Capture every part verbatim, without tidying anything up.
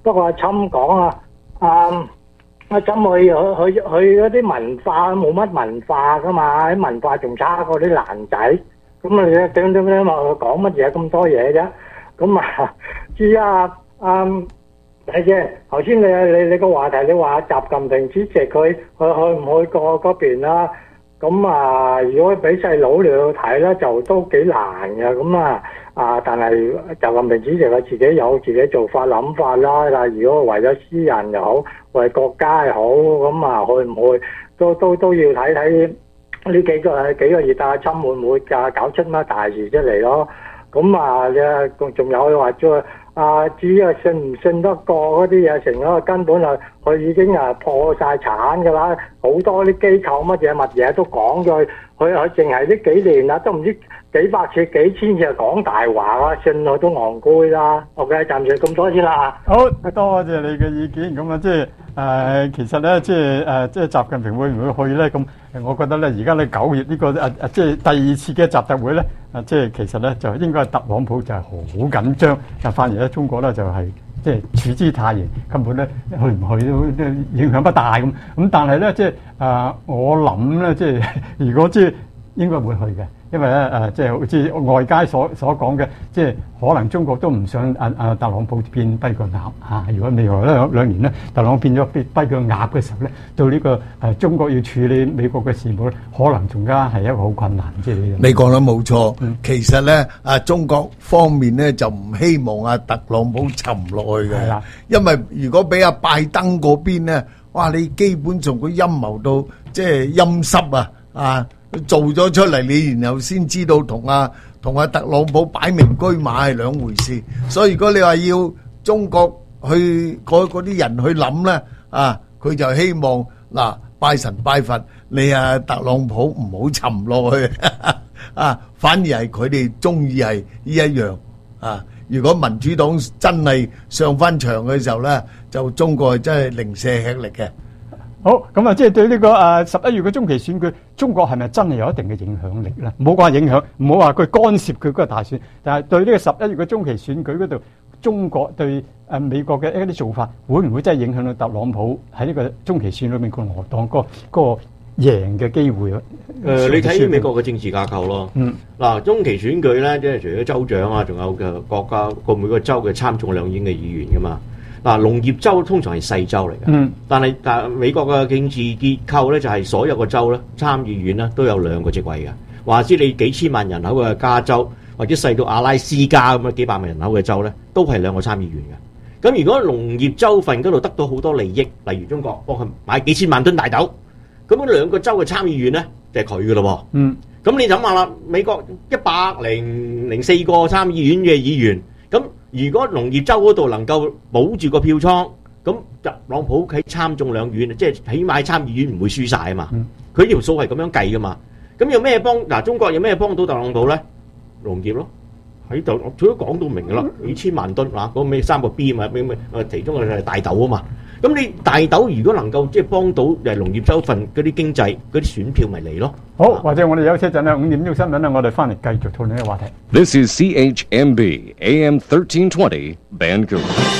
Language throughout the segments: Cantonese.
不過阿侵講啊，啊阿侵佢佢佢佢嗰啲文化冇乜文化噶嘛，啲文化仲差過啲爛仔。咁啊，你點點點話佢講乜嘢咁多嘢啫？咁啊，至於啊啊睇先，頭先你你你個話題，你話習近平主席佢去去唔去過嗰邊啦？咁啊，如果俾細佬嚟到睇咧，就都幾難嘅。咁啊啊，但係習近平主席佢自己有自己做法諗法啦。但係如果為咗私人又好，為國家又好，咁啊去唔去都都都要睇睇呢幾個幾個月啊，侵會唔會啊搞出乜大事出嚟咯？咁啊，仲仲有話再啊，至於信唔信得過嗰啲嘢，成個根本啊，佢已經啊破晒產㗎啦，好多啲機構乜嘢乜嘢都講咗，佢佢淨係呢幾年啦，都唔知幾百次幾千次講大話啦，信佢都戇居啦。OK，暫時咁多先啦。 好多謝你嘅意見，咁啊即係誒，其實咧即係誒，即係習近平會唔會去咧？咁我覺得咧，而家咧九月呢、這個誒誒，即係第二次嘅習特會咧，啊即係其實咧就應該係特朗普就係好緊張，但反而咧中國咧就係、是、即係處之泰然，根本咧去唔去都都影響不大咁。咁但係咧即係誒、呃，我諗咧即係如果即係應該會去嘅。因為咧誒，即係好似外界所所講嘅，即係可能中國都唔想啊啊特朗普變跛腳鴨嚇。如果未來咧兩年咧，特朗普變咗跛跛腳鴨嘅時候咧，到呢個誒中國要處理美國嘅事務咧，可能仲加係一個好困難。即係呢樣。 你講得冇錯，嗯、其實咧啊，中國方面咧就唔希望啊特朗普沉落去嘅。係啦，因為如果俾阿拜登嗰邊咧，哇！你基本上個陰謀到即係陰濕啊啊！做咗出嚟，你然後先知道同阿同阿特朗普擺明車馬係兩回事。所以如果你話要中國去嗰嗰啲人去諗咧，啊，佢就希望嗱拜神拜佛，你啊特朗普唔好沉落去啊，反而係佢哋中意係呢一樣啊。如果民主黨真係上翻場嘅時候咧，就中國係真係零舍吃力嘅。 好，咁啊，即係對呢個誒十一月嘅中期選舉，中國係咪真係有一定嘅影響力咧？唔好講影響，唔好話佢干涉佢嗰個大選，但係對呢個十一月嘅中期選舉嗰度，中國對誒美國嘅一啲做法，會唔會真係影響到特朗普喺呢個中期選裏面共和黨嗰個嗰個贏嘅機會啊？ 誒、呃，你睇美國嘅政治架構咯。嗯。嗱，中期選舉咧，即係除咗州長啊，仲有嘅國家個每個州嘅參眾兩院嘅議員噶嘛。嗱，農業州通常係細州嚟嘅，嗯，但係但係美國嘅政治結構咧就係所有個州咧參議院咧都有兩個席位嘅。話知你幾千萬人口嘅加州，或者細到阿拉斯加咁樣幾百萬人口嘅州咧，都係兩個參議員嘅。咁如果農業州份嗰度得到好多利益，例如中國幫佢買幾千萬噸大豆，咁嗰兩個州嘅參議員咧就係佢噶咯。嗯，咁你諗下啦，美國一百零零四個參議院嘅議員。咁如果農業州嗰度能夠保住個票倉，咁特朗普喺參眾兩院，即係起碼參議院唔會輸晒啊嘛。佢條數係咁樣計噶嘛。咁有咩幫嗱？中國有咩幫到特朗普咧？農業咯，喺度佢都講到明噶啦，幾千萬噸啊，嗰咩三個 B 啊，咩咩誒，其中係大豆啊嘛。咁你大豆如果能夠即係幫到誒農業州份嗰啲經濟嗰啲選票，咪嚟咯。 好，或者我哋休息一陣啦，五點鐘新聞啦，我哋翻嚟繼續討論呢個話題。 This is C H M B A M thirteen twenty Vancouver。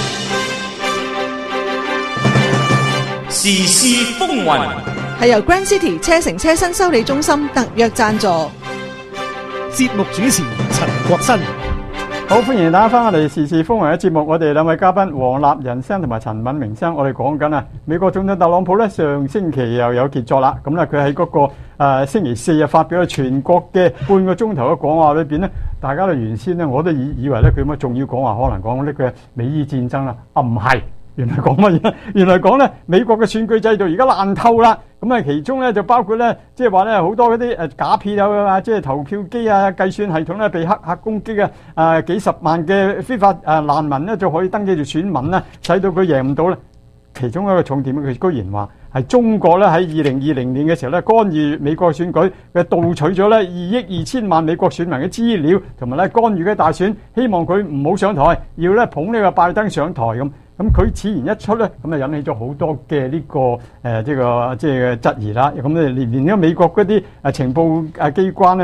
時事風雲係由 Grand City 車城車身修理中心特約贊助。 節目主持陳國新。 好，歡迎大家翻我哋時事風雲嘅節目。我哋兩位嘉賓黃立仁生同埋陳敏明生，我哋講緊啊，美國總統特朗普咧上星期又有傑作啦。咁咧佢喺嗰個誒、呃、星期四日發表咗全國嘅半個鐘頭嘅講話裏邊咧，大家都原先咧我都以以為咧佢乜仲要講話可能講呢個美伊戰爭啦，啊唔係。原來講乜嘢？原來講咧美國嘅選舉制度而家爛透啦。咁啊，其中咧就包括咧，即係話咧好多嗰啲誒假票啊，即係投票機啊、計算系統咧被黑客攻擊啊，啊幾十萬嘅非法誒難民咧就可以登記住選民啦，使到佢贏唔到咧。其中一個重點，佢居然話係中國咧喺二零二零年嘅時候咧干預美國選舉，佢盜取咗咧二億二千萬美國選民嘅資料，同埋咧干預嘅大選，希望佢唔好上台，要咧捧呢個拜登上台咁。咁佢此言一出咧，咁就引起咗好多嘅呢、這個誒，即、呃這個即係質疑啦。咁咧連連咗美國嗰啲誒情報誒機關咧都話：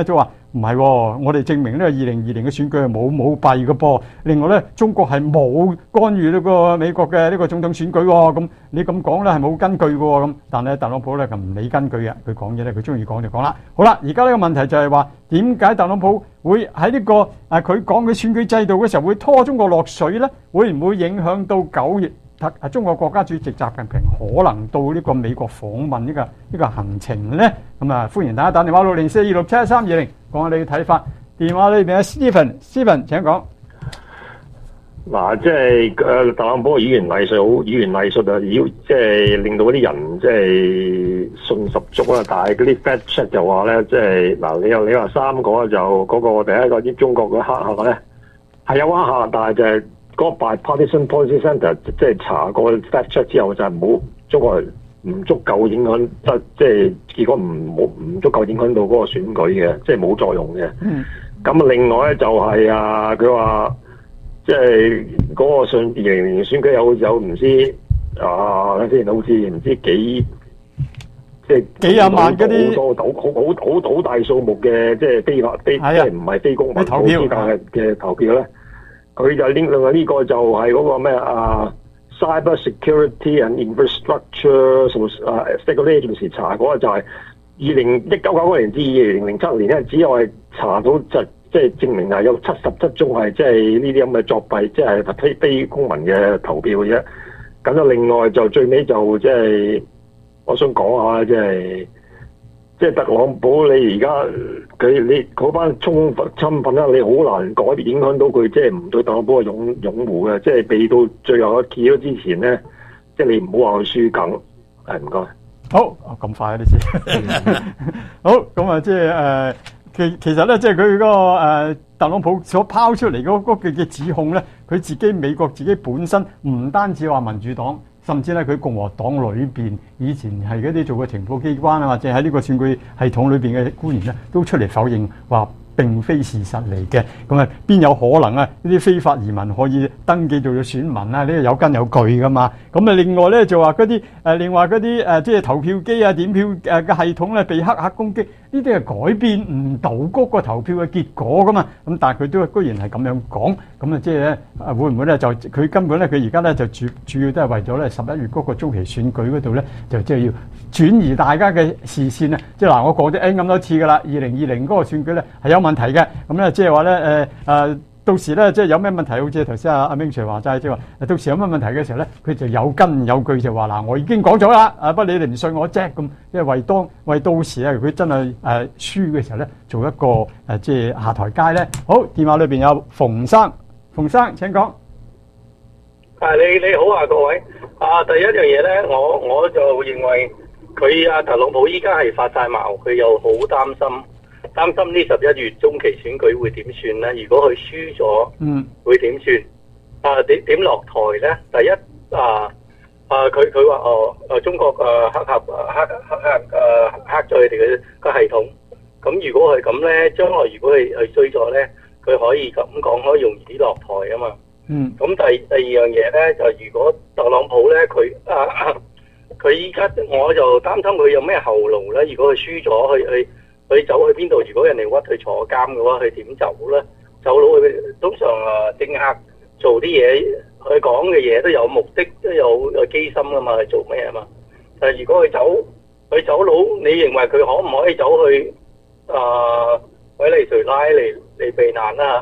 唔係喎，我哋證明呢個二零二零嘅選舉係冇舞弊嘅噃。另外咧，中國係冇干預呢個美國嘅呢個總統選舉喎。咁你咁講咧係冇根據嘅喎。咁但係特朗普咧就唔理根據嘅，佢講嘢咧佢中意講就講啦。好啦，而家呢個問題就係話點解特朗普會喺呢、這個啊佢講嘅選舉制度嘅時候會拖中國落水咧？會唔會影響到九月？中國國家主席習近平可能到呢個美國訪問呢個呢個行程咧，咁啊歡迎大家打電話六零四二六七一三二零講下你嘅睇法。電話裏邊係 Stephen，Stephen 請講。 嗱，即係誒特朗普嘅語言藝術好，語言藝術啊，要即係令到嗰啲人即係信十足啦。但係嗰啲 fact check 就話咧，即係嗱，你又你話三個就嗰、嗰個第一個啲中國嘅黑客咧係有黑客，但係就係嗰個 Bipartisan Policy Center 即係查過 fact check 之後就係冇中國人唔足夠影響，即即係結果唔冇唔足夠影響到嗰個選舉嘅，即係冇作用嘅。 嗯。 咁另外咧就係啊，佢話。即係嗰個上二零年選舉有有唔知啊，之前好似唔知幾即係幾廿萬嗰啲好多好好好好大數目嘅即係非法非即係唔係非公民投票嘅嘅投票咧，佢就另另外呢個就係嗰個咩啊 Cyber Security and Infrastructure 啊 Security Agency 查嗰個就係二零一九九九年至二零零七年咧，只有係查到就。即係證明係有七十七宗係即係呢啲咁嘅作弊，即係非非公民嘅投票嘅啫。咁就另外就最尾就即係我想講下，即係即係特朗普你而家佢你嗰班充分侵犯啦，你好難改變影響到佢，即係唔對特朗普嘅擁擁護嘅，即係未到最後一揭咗之前咧，即係你唔好話佢輸梗。係唔該。 好，咁快啊呢次。好，咁啊即係誒。其其實咧，即係佢嗰個誒特朗普所拋出嚟嗰個嘅嘅指控咧，佢自己美國自己本身唔單止話民主黨，甚至咧佢共和黨裏邊以前係嗰啲做過情報機關啊，或者喺呢個選舉系統裏邊嘅官員咧，都出嚟否認話並非事實嚟嘅。咁啊，邊有可能啊？呢啲非法移民可以登記做咗選民啊？呢個有根有據噶嘛。咁啊，另外咧就話嗰啲誒，另外嗰啲誒，即係投票機啊、點票誒嘅系統咧被黑客攻擊。呢啲係改變唔到嗰個投票嘅結果噶嘛，咁但係佢都居然係咁樣講，咁啊即係咧會唔會咧就佢根本咧佢而家咧就主主要都係為咗咧十一月嗰個中期選舉嗰度咧就即係要轉移大家嘅視線啊！即係嗱，我講咗 N 咁多次噶啦，二零二零嗰個選舉咧係有問題嘅，咁咧即係話咧誒誒。到時咧，即係有咩問題，好似頭先阿阿明 Sir 話齋，即係話，到時有咩問題嘅時候咧，佢就有根有據就話嗱，我已經講咗啦，啊不過你哋唔信我啫咁，即係為當為到時咧，如果真係誒、呃、輸嘅時候咧，做一個誒、呃、即係下台階咧。好，電話裏邊有馮生，馮生請講。 啊，你你好啊，各位。啊，第一樣嘢咧，我我就認為佢阿特朗普依家係發晒矛，佢又好擔心。擔心呢十一月中期選舉會點算咧？如果佢輸咗，嗯，會點算？啊，點點落台咧？第一啊啊，佢佢話哦，誒中國誒黑客黑黑黑誒黑咗佢哋嘅個系統。咁如果係咁咧，將來如果係係衰咗咧，佢可以咁講，可以容易啲落台啊嘛。嗯。咁第第二樣嘢咧，就如果特朗普咧，佢啊佢依家我就擔心佢有咩後路咧？如果佢輸咗，去去。佢走去邊度？如果人哋屈佢坐監嘅話，佢點走咧？走佬佢通常啊，政客做啲嘢，佢講嘅嘢都有目的，都有有機心噶嘛，係做咩啊嘛？但係如果佢走，佢走佬，你認為佢可唔可以走去啊委內瑞拉嚟嚟避難啊？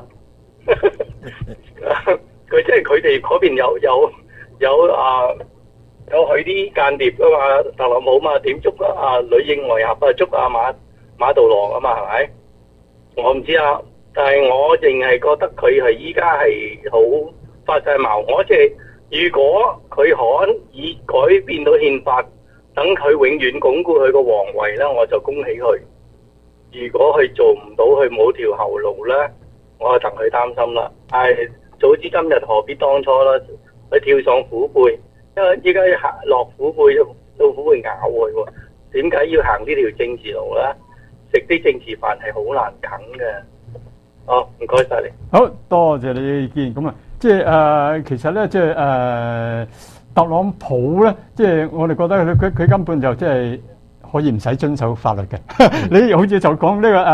佢即係佢哋嗰邊有有有啊有佢啲間諜噶嘛？特朗普嘛，點捉啊女應外合啊，捉阿馬馬杜羅啊嘛，係咪？我唔知啊，但係我淨係覺得佢係依家係好發晒矛。我即係如果佢可以改變到憲法，等佢永遠鞏固佢個皇位咧，我就恭喜佢。如果佢做唔到，佢冇條後路咧，我就戥佢擔心啦。唉，早知今日何必當初啦？佢跳上虎背，因為依家行落虎背，到虎背咬佢喎。點解要行呢條政治路咧？食啲政治飯係好難啃嘅。哦，唔該晒你。 好多謝你嘅意見。咁啊，即係誒、呃，其實咧，即係誒、呃，特朗普咧，即係我哋覺得佢佢佢根本就即係可以唔使遵守法律嘅。你好似就講呢、這個誒、呃、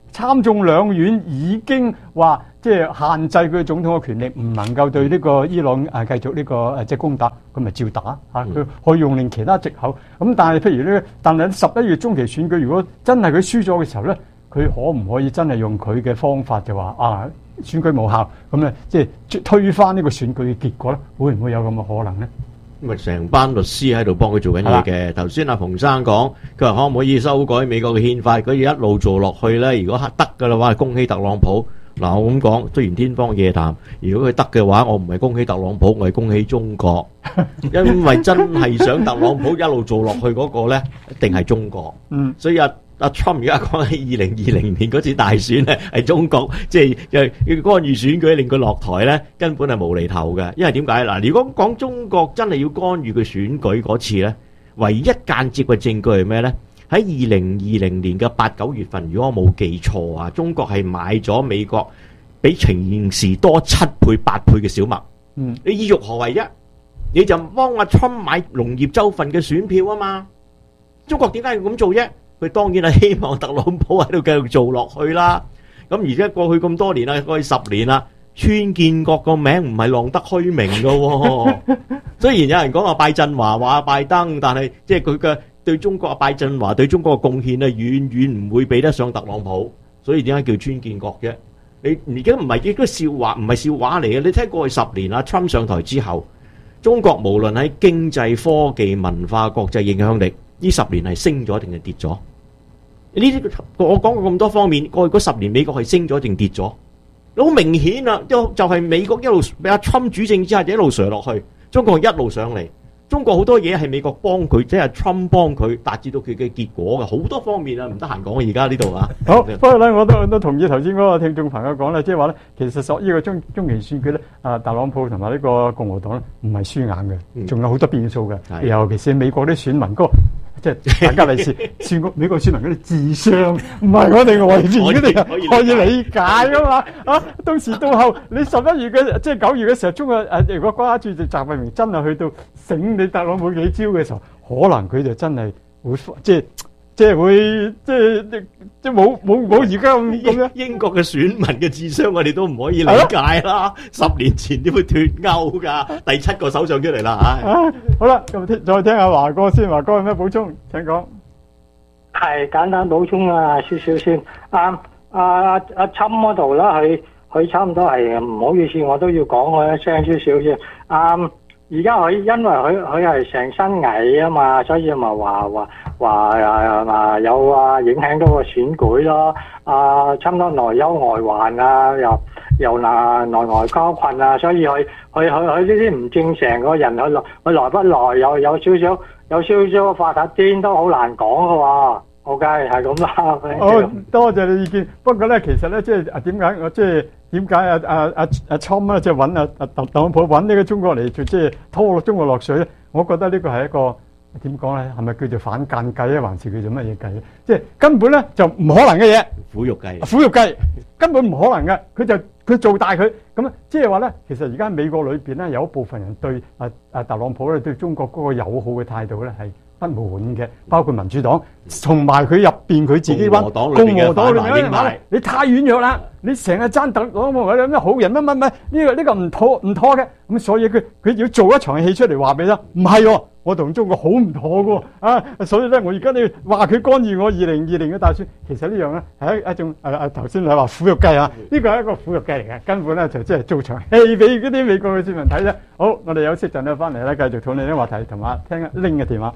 參眾兩院已經話即係限制佢總統嘅權力，唔能夠對呢個伊朗誒繼續呢個誒即係攻打，佢咪照打嚇，佢可以用另其他藉口。咁但係譬如呢，但係十一月中期選舉，如果真係佢輸咗嘅時候咧，佢可唔可以真係用佢嘅方法就話啊選舉無效，咁咧即係推翻呢個選舉嘅結果咧？會唔會有咁嘅可能咧？ 咁啊，成班律師喺度幫佢做緊嘢嘅。頭先阿馮生講，佢話可唔可以修改美國嘅憲法？佢要一路做落去咧，如果得嘅啦話，恭喜特朗普。嗱，我咁講，雖然天方夜譚，如果佢得嘅話，我唔係恭喜特朗普，我係恭喜中國，因為真係想特朗普一路做落去嗰個咧，一定係中國。嗯，所以阿阿 Trump 而家講起二零二零年嗰次大選咧，係中國即係要干預選舉令佢落台咧，根本係無厘頭嘅。因為點解嗱？如果講中國真係要干預佢選舉嗰次咧，唯一間接嘅證據係咩咧？喺二零二零年嘅八九月份，如果我冇記錯啊，中國係買咗美國比情時多七倍八倍嘅小麥。嗯，你意欲何為啫？你就幫阿 Trump 買農業州份嘅選票啊嘛。中國點解要咁做啫？佢當然係希望特朗普喺度繼續做落去啦。咁而家過去咁多年啦，過去十年啦，川建國個名唔係浪得虛名㗎喎。雖然有人講話拜振華話拜登，但係即係佢嘅對中國啊拜振華對中國嘅貢獻咧，遠遠唔會比得上特朗普。所以點解叫川建國啫？你而家唔係一個笑話，唔係笑話嚟嘅。你睇過去十年啊 Trump 上台之後，中國無論喺經濟、科技、文化、國際影響力，呢十年係升咗定係跌咗？呢啲我講過咁多方面，過去嗰十年美國係升咗定跌咗？好明顯啊，就就係美國一路俾阿 Trump 主政之下，就一路上落去，中國一路上嚟。中國好多嘢係美國幫佢，即係 Trump 幫佢達至到佢嘅結果嘅，好多方面啊，唔得閒講而家呢度啊。 好，不過咧，我都都同意頭先嗰個聽眾朋友講咧，即係話咧，其實所呢個中中期選舉咧，啊特朗普同埋呢個共和黨咧，唔係輸硬嘅，仲有好多變數嘅，嗯、尤其是美國啲選民嗰個。即係大家嚟試選個美國選民嗰啲智商，唔係我哋外邊嗰啲可以理解噶嘛？啊，到時到後你十一月嘅即係九月嘅時候，中國誒如果國家主席習近平真係去到醒你特朗普幾招嘅時候，可能佢就真係會即係即係會即係即係冇冇冇而家咁咁樣。英國嘅選民嘅智商，我哋都唔可以理解啦。十年前點會脫歐㗎？第七個首相出嚟啦，唉！好啦，咁再聽下華哥先，華哥有咩補充？請講。 係簡單補充啊，少少先。啊啊阿侵嗰度啦，佢佢差唔多係唔好意思，我都要講佢一聲少少先。啊，而家佢因為佢佢係成身蟻啊嘛，所以咪話話話啊有啊影響到個選舉咯。啊，差唔多內憂外患啊，又又嗱內外交困啊，所以佢佢佢佢呢啲唔正常個人，佢來佢來不來有有少少有少少發達癲都好難講嘅喎。OK，係咁啦。 好，多謝你意見。不過咧，其實咧，即係啊點解我即係點解啊啊啊啊 Trump 咧，即係揾啊啊特朗普揾呢個中國嚟做，即係拖落中國落水咧？我覺得呢個係一個點講咧？係咪叫做反間計咧，還是叫做乜嘢計咧？即係根本咧就唔可能嘅嘢。 苦肉計。 苦肉計根本唔可能嘅，佢就佢做大佢咁，即係話咧，其實而家美國裏邊咧有一部分人對啊啊特朗普咧對中國嗰個友好嘅態度咧係不滿嘅，包括民主黨，同埋佢入邊佢自己揾共和黨裏邊，你太軟弱啦！你成日爭特朗普有咩好人乜乜乜，呢個呢個唔妥唔妥嘅，咁所以佢佢要做一場戲出嚟話俾你聽，唔係喎，我同中國好唔妥嘅啊！所以咧，我而家你話佢干預我二零二零嘅大選，其實呢樣咧係一一種誒誒頭先你話苦肉計啊，呢個係一個苦肉計嚟嘅，根本咧就即係做場戲俾嗰啲美國嘅市民睇啫。好，我哋休息陣咧翻嚟咧繼續討論啲話題，同埋聽拎嘅電話。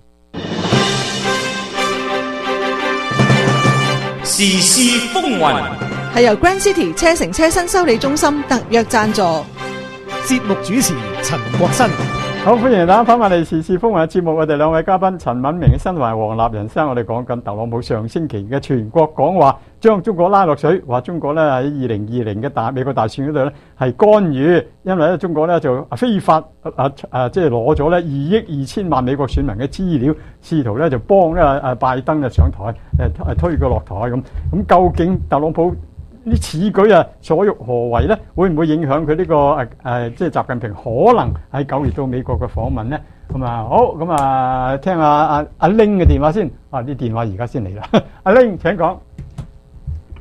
時事風雲係由 Grand City 車城車新修理中心特約贊助， 節目主持陳國新。 好，歡迎大家翻返嚟時事風雲嘅節目，我哋兩位嘉賓陳敏明新同埋黃立仁生，我哋講緊特朗普上星期嘅全國講話，將中國拉落水，話中國咧喺二零二零嘅大美國大選嗰度咧係干預，因為咧中國咧就非法啊啊即係攞咗咧二億二千萬美國選民嘅資料，試圖咧就幫咧啊拜登就上台誒誒推佢落台咁，咁究竟特朗普呢此舉啊所欲何為咧？會唔會影響佢呢、這個誒誒、呃、即係習近平可能喺九月到美國嘅訪問咧？咁啊好，咁啊聽下阿阿 Ling 嘅電話先。啊啲電話而家先嚟啦，阿 Ling 請講。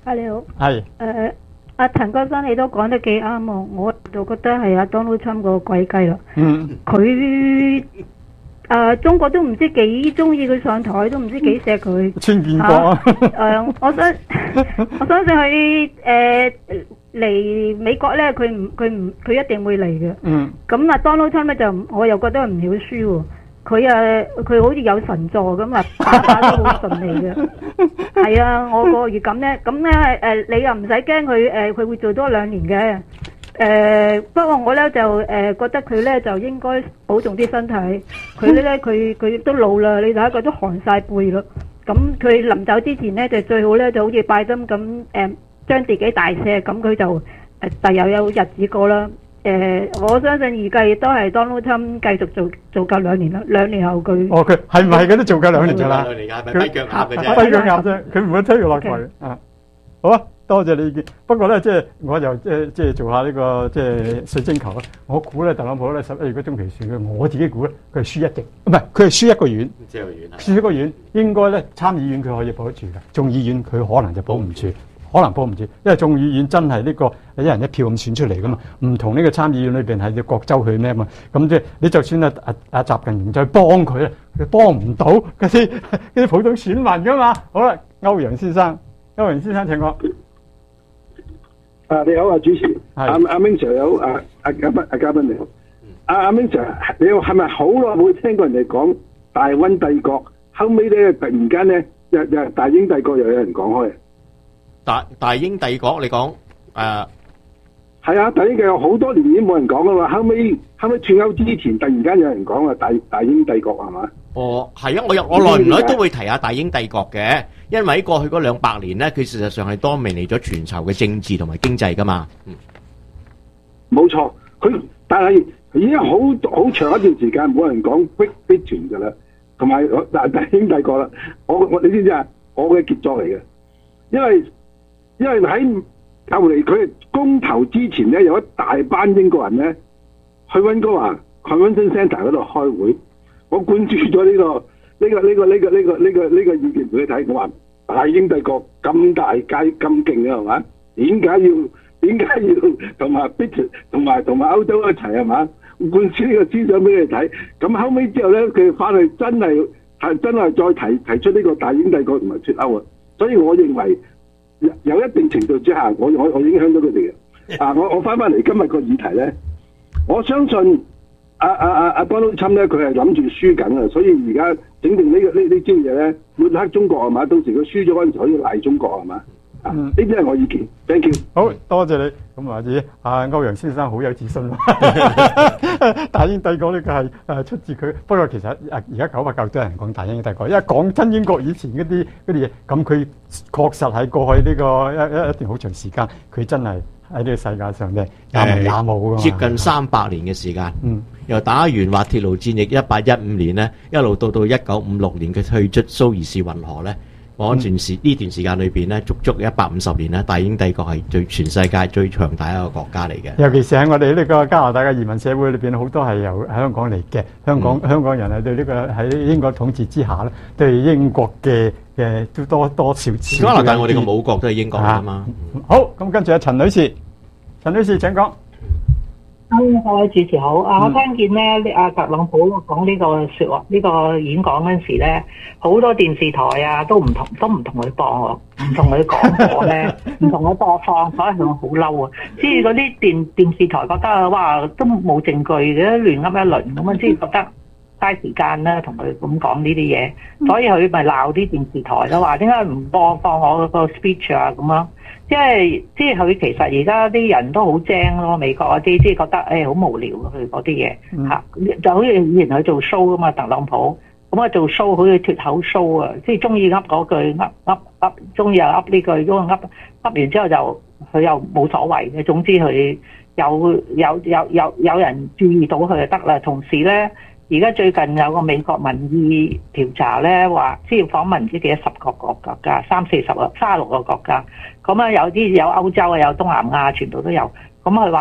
啊你好， 係誒阿陳國生你都講得幾啱喎，我就覺得係阿 Donald Trump 個鬼雞啦。嗯，佢。誒、呃，中國都唔知幾中意佢上台，都唔知幾錫佢。 川建國啊！誒、 呃，我相我相信佢誒嚟美國咧，佢唔佢唔佢一定會嚟嘅。嗯。咁啊，Donald Trump 咧就我又覺得唔曉輸喎。佢啊，佢好似有神助咁啊，打打都好順利嘅。係啊，我個預感咧，咁咧誒，你又唔使驚佢誒，佢會做多兩年嘅。誒、呃，不過我咧就誒、呃、覺得佢咧就應該保重啲身體。佢咧佢佢都老啦，你睇下佢都寒晒背咯。咁佢臨走之前咧就最好咧就好似拜登咁誒，將自己大赦，咁佢就誒第日有日子過啦。誒、呃，我相信預計都係 Donald Trump 繼續做做夠兩年啦。兩年後佢哦，佢係唔係佢都做夠兩年㗎啦？ 兩年㗎，咪跛腳鴨嘅啫， 跛腳鴨啫，佢唔會推佢落台啊。好啊。多謝你意見，不過咧，即係我又即係即係做下呢個即係水晶球啦。我估咧，特朗普咧十一月嗰中期選舉，我自己估咧，佢係輸一席，唔係佢係輸一個院， 即係個院， 輸一個院應該咧參議院佢可以保得住嘅，眾議院佢可能就保唔住，可能保唔住，因為眾議院真係呢個一人一票咁選出嚟噶嘛，唔同呢個參議院裏邊係啲各州去咩嘛，咁即係你就算啊啊啊習近平再幫佢咧，佢幫唔到嗰啲嗰啲普通選民噶嘛。好啦，歐陽先生，歐陽先生請講。 啊，你好啊，主持，阿阿 Ming Sir 有啊，阿嘉賓，阿嘉賓你好，阿阿 Ming Sir，你係咪好耐冇聽過人哋講大溫帝國？後尾咧突然間咧，又又大英帝國又有人講開。 大大英帝國，你講誒係啊，大英帝國好多年已經冇人講噶嘛，後尾後尾脫歐之前，突然間有人講啊，大大英帝國係嘛？ 哦，係啊，我有我耐唔耐都會提下大英帝國嘅。因為喺過去嗰兩百年咧，佢事實上係多明嚟咗全球嘅政治同埋經濟噶嘛。嗯， 冇錯，佢但係已經好好長一段時間冇人講 Great Britain 噶啦，同埋大大英帝國啦。我我你知唔知啊？我嘅傑作嚟嘅，因為因為喺後嚟佢公投之前咧，有一大班英國人咧去溫哥華 Convention Centre 嗰度開會，我灌輸咗呢個。呢、這個呢、這個呢、這個呢、這個呢、這個呢、這個意見俾你睇，我話大英帝國咁大屆咁勁嘅係嘛？點解要點解要同埋 Britain 同埋同埋歐洲一齊係嘛？灌輸呢個思想俾你睇。咁後尾之後咧，佢翻去真係係真係再提提出呢個大英帝國同埋脫歐啊！所以我認為有有一定程度之下，我我我影響到佢哋嘅。啊，我我翻翻嚟今日個議題咧，我相信。阿阿阿阿 Donald Trump 咧，佢係諗住輸緊啊，所以而家整定呢個呢呢招嘢咧，抹黑中國係嘛？到時佢輸咗嗰陣時可以賴中國係嘛？啊，呢啲係我意見。Thank you。 好多謝你。咁或者阿歐陽先生好有自信喎。大英帝國呢個係誒出自佢，不過其實而家九百九都有人講大英帝國，因為講真英國以前嗰啲嗰啲嘢，咁佢確實喺過去呢個一一一段好長時間，佢真係。喺呢個世界上咧，也文也武噶嘛， 接近三百年嘅時間，嗯，由打完滑鐵盧戰役一八一五年咧，一路到到一九五六年佢退出蘇伊士運河咧，嗰段時呢段時間裏邊咧，足足一百五十年咧，大英帝國係最全世界最強大一個國家嚟嘅。尤其是喺我哋呢個加拿大嘅移民社會裏邊，好多係由香港嚟嘅，香港、嗯、香港人係對呢個喺英國統治之下咧，對英國嘅嘅都多多少少。加拿大我哋嘅母國都係英國㗎嘛。 好，咁跟住阿陳女士。陳女士請講。 各位主持好，啊，我聽見咧，阿特朗普講呢個説話，呢、這個演講嗰陣時咧，好多電視台啊都唔同，都唔同佢播喎，唔同佢講過咧，唔同佢播放，所以佢好嬲啊！即係嗰啲電電視台覺得哇，都冇證據嘅，亂噏一輪咁啊，先覺得嘥時間啦，同佢咁講呢啲嘢，所以佢咪鬧啲電視台咯，話點解唔播放我個 speech 啊咁咯？即係即係佢其實而家啲人都好精咯，美國嗰啲即係覺得誒好無聊佢嗰啲嘢嚇，就好似以前佢做 show 噶嘛，特朗普咁啊做 show 好似脫口 show 啊，即係中意噏嗰句噏噏噏，中意又噏呢句，咁噏噏完之後就佢又冇所謂嘅，總之佢有有有有有人注意到佢就得啦。同時咧，而家最近有個美國民意調查咧，話即係訪問唔知幾多十個國家，三四十個、三十六個國家。咁啊，有啲有歐洲啊，有東南亞，全部都有。咁佢話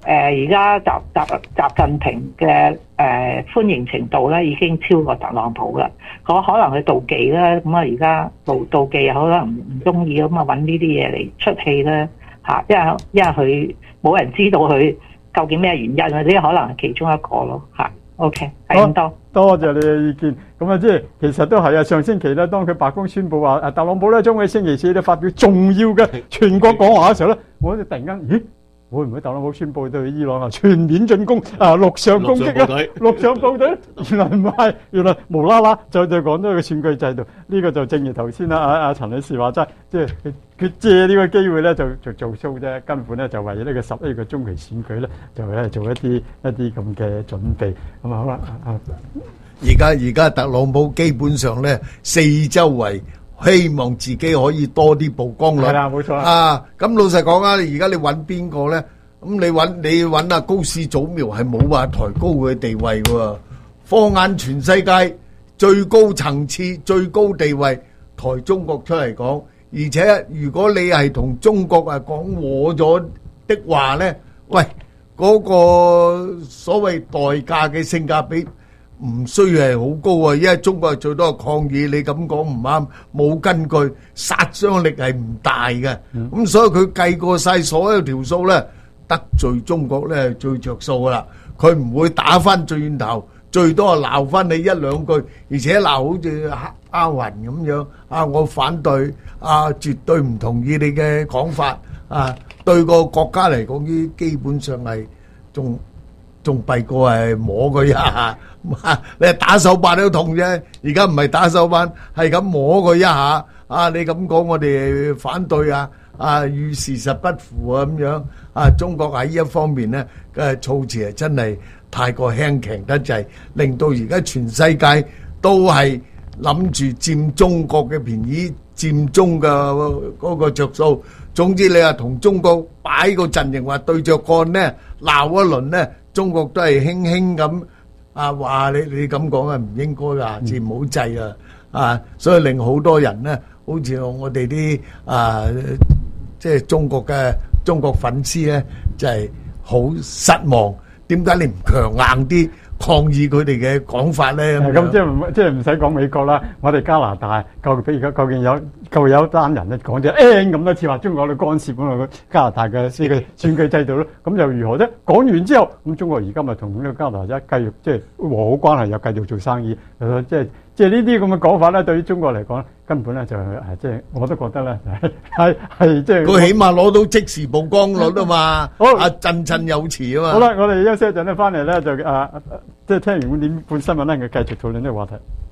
誒而家習習習近平嘅誒、呃、歡迎程度咧已經超過特朗普啦。可可能佢妒忌啦，咁啊而家妒妒忌，可能唔中意咁啊揾呢啲嘢嚟出氣啦嚇，因為因為佢冇人知道佢究竟咩原因，或者可能係其中一個咯嚇。OK， 係咁多。 多謝你嘅意見。咁啊，即係其實都係啊。上星期咧，當佢白宮宣布話誒特朗普咧將會星期四咧發表重要嘅全國講話嘅時候咧，我哋突然間咦？會唔會特朗普宣布對伊朗啊全面進攻啊陸上攻擊啊陸上部隊？原來唔係，原來無啦啦就就講到個選舉制度。呢、這個就正如頭先啦，阿阿陳女士話齋，即係佢借呢個機會咧就就做 show 啫，根本咧就為呢個十一月嘅中期選舉咧就咧做一啲一啲咁嘅準備。咁啊好啦， 而家而家特朗普基本上咧四周圍希望自己可以多啲曝光率， 係啦，冇錯啊！咁老實講啊，而家你揾邊個咧？咁你揾你揾阿高市早苗係冇話抬高佢嘅地位喎。放眼全世界最高層次、最高地位，抬中國出嚟講，而且如果你係同中國啊講和咗的話咧，喂，嗰個所謂代價嘅性價比唔需要係好高啊，因為中國係最多係抗議，你咁講唔啱，冇根據，殺傷力係唔大嘅。咁、嗯、所以佢計過晒所有條數咧，得罪中國咧最着數噶啦。佢唔會打翻轉頭，最多係鬧翻你一兩句，而且鬧好似阿雲咁樣啊！我反對啊，絕對唔同意你嘅講法啊！對個國家嚟講，呢基本上係仲仲弊過係摸佢一下。你打手板都痛啫，而家唔係打手板，係咁摸佢一下。啊，你咁講我哋反對啊，啊與事實不符啊咁樣。啊，中國喺呢一方面咧嘅措辭係真係太過輕強得滯，令到而家全世界都係諗住佔中國嘅便宜，佔中嘅嗰個着數。總之你話同中國擺個陣營話對着幹咧，鬧一輪咧，中國都係輕輕咁。啊！話你你咁講啊，唔應該噶，字唔好制啊！啊，所以令好多人咧，好似我哋啲啊，即係中國嘅中國粉絲咧，就係好失望。點解你唔強硬啲抗議佢哋嘅講法咧？ 咁即係唔即係唔使講美國啦，我哋加拿大究竟而家究竟有究竟有單人咧講咗 N 咁多次話中國去干涉咁啊加拿大嘅呢個選舉制度咯，咁又如何啫？講完之後，咁中國而家咪同呢個加拿大繼續即係和好關係，又繼續做生意，即係即係呢啲咁嘅講法咧，對於中國嚟講根本咧就係即係我都覺得咧係係即係佢起碼攞到即時曝光率啊嘛，好啊振振有詞啊嘛。 好啦，我哋休息一陣咧，翻嚟咧就啊即係聽完五點半新聞咧，繼續討論呢個話題。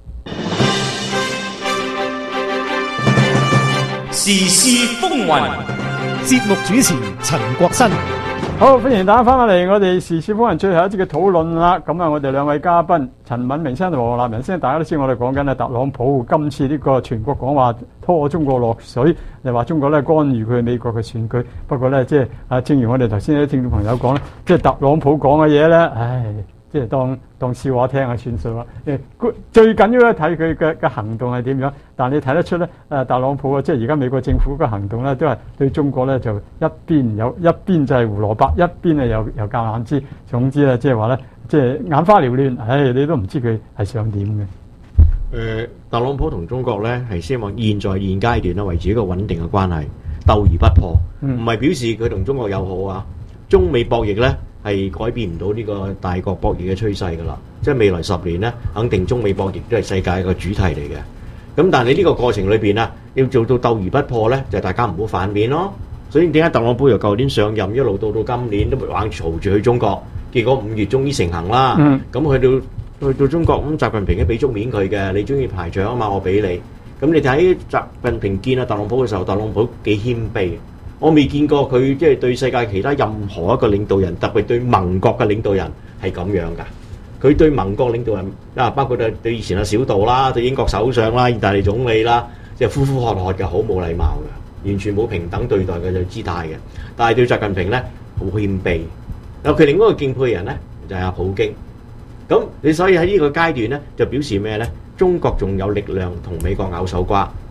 時事風雲， 節目主持陳國新。 好，歡迎大家翻返嚟我哋時事風雲最後一節嘅討論啦。咁啊，我哋兩位嘉賓陳敏明先生同黃立仁先生，大家都知我哋講緊啊特朗普今次呢個全國講話拖中國落水，又話中國咧干預佢美國嘅選舉。不過咧，即係啊，正如我哋頭先啲聽眾朋友講咧，即係特朗普講嘅嘢咧，唉。即係當當笑話聽下算數啦。誒，最緊要咧睇佢嘅嘅行動係點樣。但係你睇得出咧，誒特朗普啊，即係而家美國政府嘅行動咧，都係對中國咧就一邊有一邊就係胡蘿蔔，一邊啊又又橄欖枝。總之咧，即係話咧，即係眼花繚亂，唉，你都唔知佢係想點嘅。誒、 呃，特朗普同中國咧係希望現在現階段咧維持一個穩定嘅關係，鬥而不破，唔係、嗯、表示佢同中國友好啊。中美博弈咧係改變唔到呢個大國博弈嘅趨勢㗎啦，即係未來十年咧，肯定中美博弈都係世界一個主題嚟嘅。咁但係你呢個過程裏邊啊，要做到鬥而不破咧，就係、大家唔好反面咯。所以點解特朗普由舊年上任一路到到今年都猛嘈住去中國，結果五月終於成行啦。咁、嗯、去到去到中國咁，習近平都俾足面佢嘅，你中意排長啊嘛，我俾你。咁你睇習近平見啊特朗普嘅時候，特朗普幾謙卑。我未見過佢即係對世界其他任何一個領導人，特別對盟國嘅領導人係咁樣㗎。佢對盟國領導人啊，包括對對以前嘅小道啦，對英國首相啦、意大利總理啦，即係呼呼喝喝嘅，好冇禮貌嘅，完全冇平等對待嘅嘅姿態嘅。但係對習近平咧，好謙卑。有佢另一個敬佩嘅人咧，就係、是、阿普京。咁你所以喺呢個階段咧，就表示咩咧？中國仲有力量同美國咬手瓜。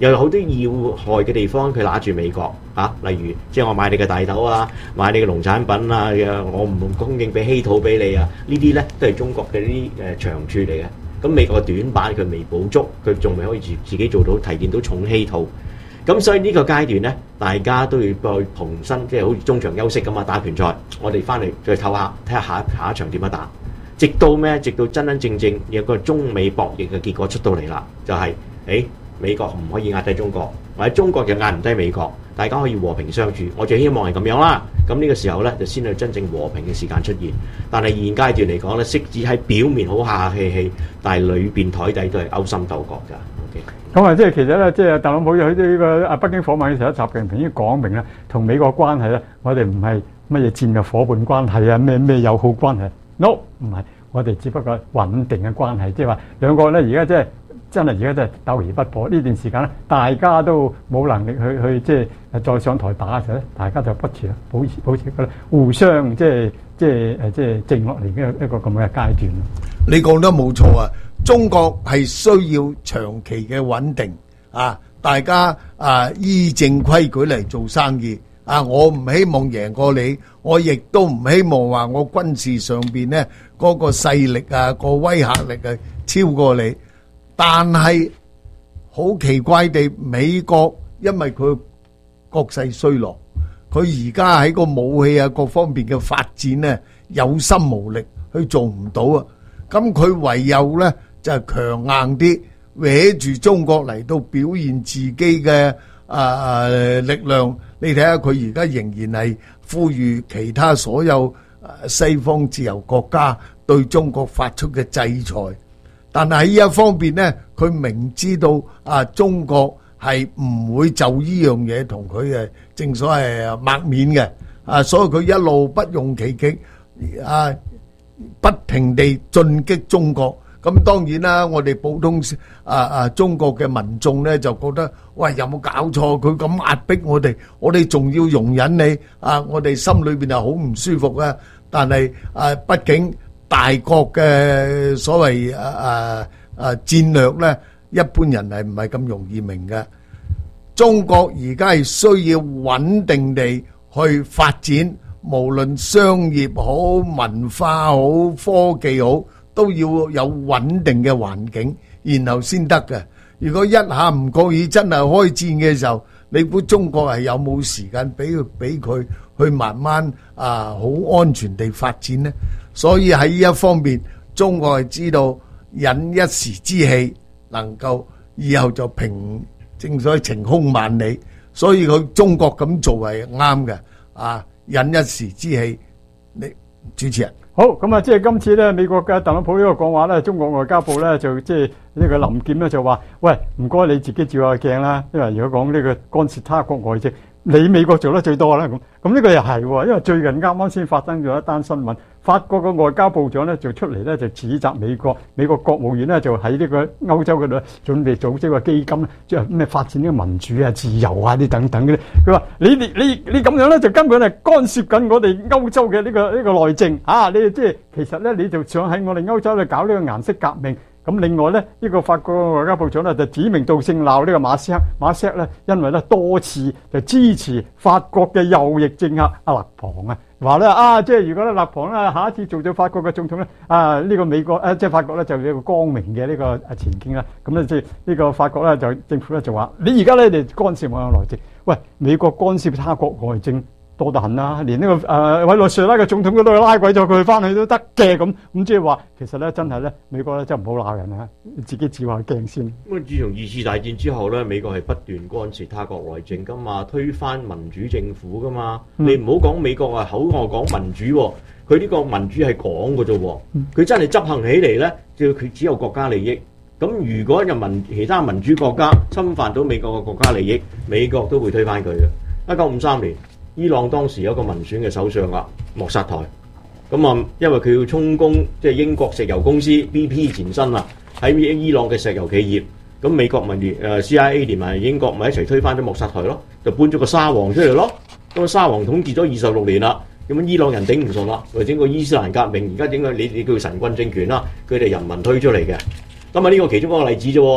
又有好多要害嘅地方，佢揦住美國嚇、啊，例如即係我買你嘅大豆啊，買你嘅農產品啊，我唔供應俾稀土俾你啊，呢啲咧都係中國嘅啲誒長處嚟嘅。咁美國嘅短板佢未補足，佢仲未可以自自己做到提煉到重稀土。咁所以呢個階段咧，大家都要去重新即係好似中場休息咁啊，打拳賽，我哋翻嚟再唞下，睇下下下一場點樣打。直到咩？直到真真正正有個中美博弈嘅結果出到嚟啦，就係、是、誒美國唔可以壓低中國，或者中國又壓唔低美國，大家可以和平相處。我最希望係咁樣啦。咁呢個時候咧，就先係真正和平嘅時間出現。但係現階段嚟講咧，即使喺表面好客客氣氣，但係裏邊台底都係勾心鬥角㗎。OK。咁啊，即係其實咧，即係特朗普去呢個啊北京訪問嘅時候，習近平已經講明啦，同美國關係咧，我哋唔係乜嘢戰略夥伴關係啊，咩咩友好關係 ，no 唔係，我哋只不過穩定嘅關係，即係話兩個咧而家即係真係而家真係鬥而不破。呢段時間咧，大家都冇能力去去即係再上台打嘅時候咧，大家就不斷保持保持個互相即係即係誒即係靜落嚟嘅一個咁嘅階段。 你講得冇錯啊！中國係需要長期嘅穩定啊！大家啊依正規矩嚟做生意啊！我唔希望贏過你，我亦都唔希望話我軍事上邊呢嗰個勢力啊、個威嚇力啊超過你。但係好奇怪地，美國因為佢國勢衰落，佢而家喺個武器啊各方面嘅發展呢有心無力，去做唔到啊！咁佢唯有呢就係強硬啲，搲住中國嚟到表現自己嘅啊力量。你睇下佢而家仍然係呼籲其他所有西方自由國家對中國發出嘅制裁。但係喺呢一方面呢，佢明知道啊中國係唔會就呢樣嘢同佢誒正所謂抹面嘅啊，所以佢一路不用其極啊，不停地進擊中國。咁當然啦，我哋普通啊啊中國嘅民眾咧就覺得，喂，有冇搞錯？佢咁壓迫我哋，我哋仲要容忍你啊！我哋心裏邊係好唔舒服啊！但係啊，畢竟大國嘅所謂啊啊啊戰略咧，一般人係唔係咁容易明嘅。中國而家係需要穩定地去發展，無論商業好、文化好、科技好，都要有穩定嘅環境，然後先得嘅。如果一下唔覺意真係開戰嘅時候，你估中國係有冇時間俾佢俾佢去慢慢啊好安全地發展呢？所以喺呢一方面，中國係知道忍一時之氣，能夠以後就平，正所謂晴空萬里。所以佢中國咁做係啱嘅，啊忍一時之氣。你主持人。 好，咁啊，即係今次咧，美國嘅特朗普呢個講話咧，中國外交部咧就即係呢個林劍咧就話：喂，唔該你自己照下鏡啦，因為如果講呢個干涉他國外政，你美國做得最多啦。咁咁呢個又係喎，因為最近啱啱先發生咗一單新聞，法國嘅外交部長咧就出嚟咧就指責美國，美國國務院咧就喺呢個歐洲嗰度準備組織個基金咧，即係咩發展呢個民主啊、自由啊啲等等嘅。佢話：你你你你咁樣咧，就根本係干涉緊我哋歐洲嘅呢個呢個內政啊！你即係其實咧，你就想喺我哋歐洲去搞呢個顏色革命。咁另外咧，呢個法國外交部長咧就指名道姓鬧呢個馬斯克，馬斯克咧因為咧多次就支持法國嘅右翼政客阿勒龐啊，話咧啊，即係如果咧勒龐咧下一次做咗法國嘅總統咧，啊呢個美國誒即係法國咧就有一個光明嘅呢個啊前景啦。咁咧即係呢個法國咧就政府咧就話你而家咧你干涉我嘅內政，喂，美國干涉他國外政多得很啦，連呢、這個誒委內瑞拉嘅總統都拉鬼咗佢翻去都得嘅。咁咁即係話其實咧真係咧美國咧真係唔好鬧人啊，自己照下鏡先。 咁啊，自從二次大戰之後咧，美國係不斷干涉他國內政噶嘛，推翻民主政府噶嘛。嗯、你唔好講美國啊，口我講民主、哦，佢呢個民主係講嘅啫，佢、嗯、真係執行起嚟咧，就佢只有國家利益。咁如果有民其他民主國家侵犯到美國嘅國家利益，美國都會推翻佢嘅。一九五三年。伊朗當時有一個民選嘅首相啊，莫薩台，咁啊，因為佢要充公，即係英國石油公司 B P 前身啊，喺伊朗嘅石油企業，咁美國咪誒 C I A 連埋英國咪一齊推翻咗莫薩台咯，就搬咗個沙皇出嚟咯，咁啊沙皇統治咗二十六年啦，咁伊朗人頂唔順啦，為整個伊斯蘭革命，而家整個你你叫神棍政權啦，佢哋人民推出嚟嘅，咁啊呢個其中一個例子啫。咁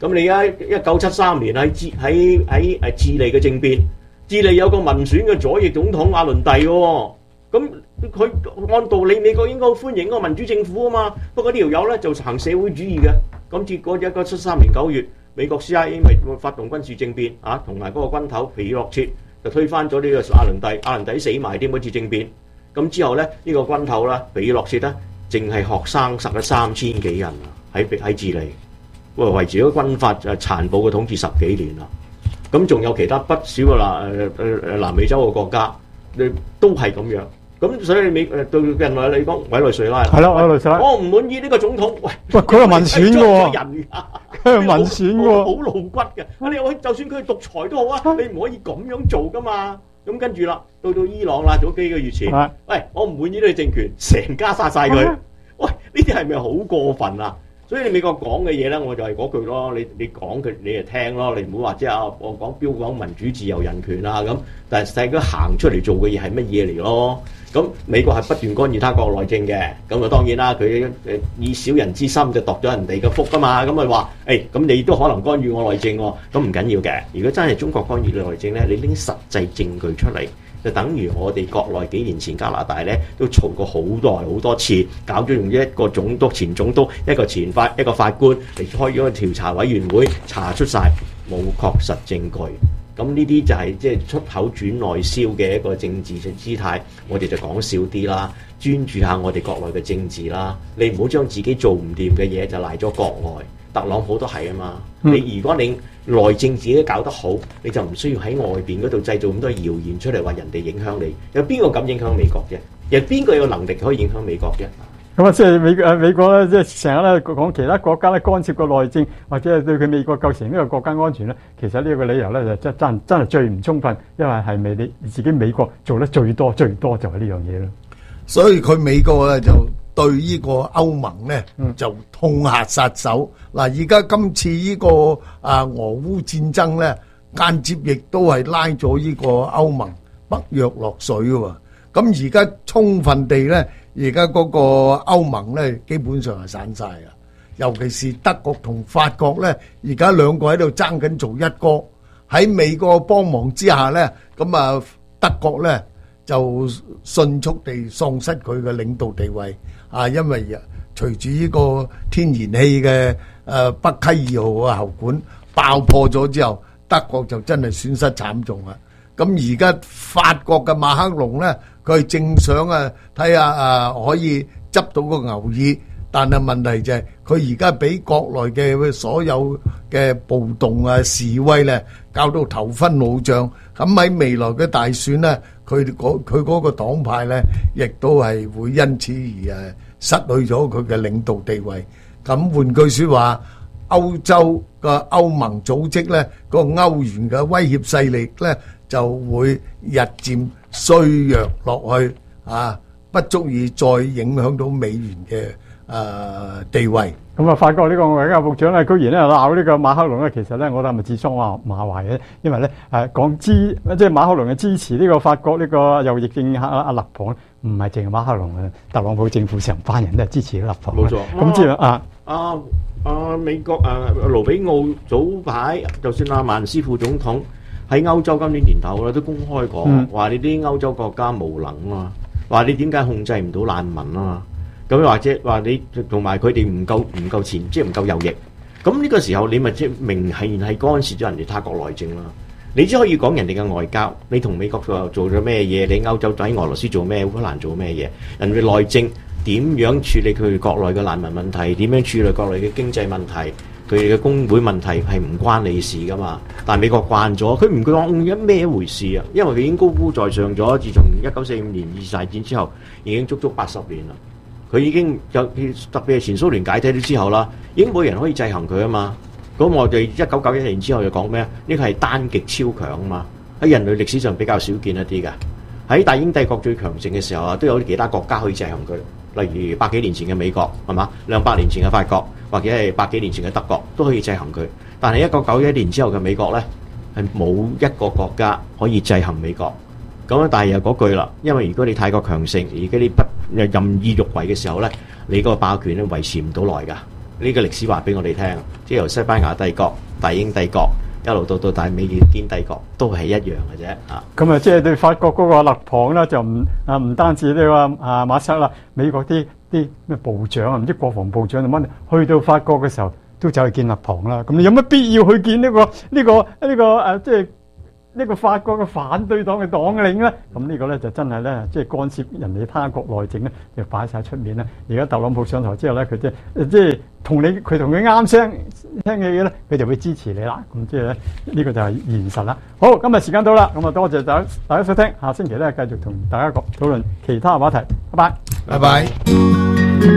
咁你而家一九七三年喺智喺喺誒智利嘅政變，智利有個民選嘅左翼總統阿倫蒂喎，咁佢按道理美國應該歡迎個民主政府啊嘛，不過呢條友咧就行社會主義嘅，咁結果一九七三年九月，美國 C I A 咪發動軍事政變啊，同埋嗰個軍頭皮洛切就推翻咗呢個阿倫蒂，阿倫蒂死埋添嗰次政變，咁之後咧呢、呢個軍頭啦，皮洛切咧淨係學生殺咗三千幾人啊，喺喺智利。喂，維持咗軍法誒殘暴嘅統治十幾年啦，咁仲有其他不少嘅南誒誒南美洲嘅國家，你都係咁樣。咁所以美誒對近來你講委內瑞拉， 係咯，委內瑞拉， 我唔滿意呢個總統。喂喂，佢係民選嘅喎， 人佢係民選嘅喎， 好露骨嘅。你話就算佢係獨裁都好啊，你唔可以咁樣做噶嘛。咁跟住啦，到到伊朗啦，早幾個月前，喂，我唔滿意呢個政權，成家殺晒佢。喂，呢啲係咪好過分啊？所以你美國講嘅嘢咧，我就係嗰句咯。你你講佢，你就聽咯。你唔好話即係啊，我講標講民主、自由、人權啊咁。但係實際佢行出嚟做嘅嘢係乜嘢嚟咯？咁美國係不斷干預他國內政嘅。咁啊當然啦，佢誒以小人之心就度咗人哋嘅福噶嘛。咁咪話誒，咁你都可能干預我內政喎。咁唔緊要嘅。如果真係中國干預你內政咧，你拎實際證據出嚟。就等於我哋國內幾年前加拿大咧都嘈過好多好多次，搞咗用一個總督、前總督、一個前法、一個法官嚟開咗個調查委員會，查出晒冇確實證據。咁呢啲就係即係出口轉內銷嘅一個政治嘅姿態，我哋就講少啲啦，專注下我哋國內嘅政治啦。你唔好將自己做唔掂嘅嘢就賴咗國外。特朗普都係啊嘛，嗯、你如果你內政自己搞得好，你就唔需要喺外邊嗰度製造咁多謠言出嚟話人哋影響你。有邊個敢影響美國啫？有邊個有能力可以影響美國啫？ 咁啊，即係美誒美國咧，即係成日咧講其他國家咧干涉個內政，或者係對佢美國構成呢個國家安全咧，其實呢個理由咧就真真真係最唔充分，因為係咪你自己美國做得最多最多就係呢樣嘢咯。 所以佢美國咧就對呢個歐盟咧就痛下殺手。嗱，而家今次呢個啊俄烏戰爭咧，間接亦都係拉咗呢個歐盟北約落水嘅喎。咁而家充分地咧，而家嗰個歐盟咧基本上係散晒啦。尤其是德國同法國咧，而家兩個喺度爭緊做一哥。喺美國幫忙之下咧，咁啊德國咧就迅速地喪失佢嘅領導地位啊，因為隨住呢個天然氣嘅誒北溪二號嘅喉管爆破咗之後，德國就真係損失慘重啦。咁而家法國嘅馬克龍咧，佢正想啊睇下啊可以執到個牛耳，但係問題就係佢而家俾國內嘅所有嘅暴動啊示威咧，搞到頭昏腦脹。咁喺未來嘅大選咧，佢嗰佢嗰個黨派咧，亦都係會因此而誒失去咗佢嘅領導地位。咁換句説話，歐洲嘅歐盟組織咧，個歐元嘅威脅勢力咧，就會日漸衰弱落去啊，不足以再影響到美元嘅誒地位。 咁啊，法國呢個外交部長咧，居然咧鬧呢個馬克龍咧，其實咧，我覺得係咪自相話馬壞嘅？因為咧誒講支即係馬克龍嘅支持呢個法國呢個右翼政客阿阿勒龐，唔係淨係馬克龍嘅，特朗普政府成班人都係支持勒龐。 冇錯。 咁之後啊啊啊美國啊盧比奧早排，就算阿曼斯副總統喺歐洲今年年頭咧都公開講話，你啲歐洲國家無能啊，話你點解控制唔到難民啊？咁或者話你同埋佢哋唔夠唔夠前，即係唔夠右翼。咁呢個時候你咪即係明顯係干涉咗人哋他國內政啦。你只可以講人哋嘅外交，你同美國做做咗咩嘢？你歐洲喺俄羅斯做咩？烏克蘭做咩嘢？人哋內政點樣處理佢哋國內嘅難民問題？點樣處理國內嘅經濟問題？佢哋嘅工會問題係唔關你事噶嘛？但係美國慣咗，佢唔講一咩一回事啊！因為佢已經高高在上咗，自從一九四五年二次大戰之後，已經足足八十年啦。佢已經有特別係前蘇聯解體咗之後啦，已經冇人可以制衡佢啊嘛。咁我哋一九九一年之後就講咩啊？呢個係單極超強啊嘛，喺人類歷史上比較少見一啲嘅。喺大英帝國最強盛嘅時候啊，都有其他國家可以制衡佢，例如百幾年前嘅美國係嘛，兩百年前嘅法國，或者係百幾年前嘅德國都可以制衡佢。但係一九九一年之後嘅美國咧，係冇一個國家可以制衡美國。咁但係又嗰句啦，因為如果你太過強盛，而家你不任意欲為嘅時候咧，你嗰個霸權咧維持唔到耐㗎。 呢個歷史話俾我哋聽，即係由西班牙帝國、大英帝國一路到到大美利堅帝國，都係一樣嘅啫啊！ 咁啊，即係對法國嗰個勒龐啦，就唔啊唔單止呢個啊馬塞啦，美國啲啲咩部長啊，唔知國防部長定乜，去到法國嘅時候都走去見勒龐啦。咁你有乜必要去見呢個呢個呢個誒即係？呢個法國嘅反對黨嘅黨領咧，咁呢個咧就真係咧，即係干涉人哋他國內政咧，就擺晒出面啦。而家特朗普上台之後咧，佢即係即係同你佢同佢啱聲聽嘅嘢咧，佢就會支持你啦。咁即係咧，呢個就係現實啦。好，今日時間到啦，咁啊多謝大家大家收聽，下星期咧繼續同大家講討論其他話題。拜拜， 拜拜。